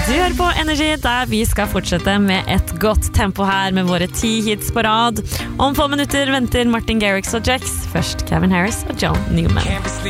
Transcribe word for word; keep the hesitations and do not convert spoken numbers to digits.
Du hører på Energy, der vi skal fortsette med et godt tempo her med våre ti hits på rad. Om få minutter venter Martin Garrix og Jax. Først Calvin Harris og John Newman.